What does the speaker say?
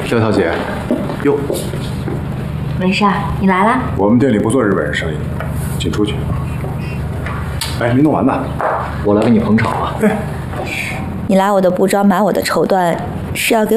廖小姐，哟， 没事儿，你来啦。 我们店里不做日本人生意，请出去。哎，没弄完呢， 我来给你捧场啊。 你来我的布庄买我的绸缎，是要给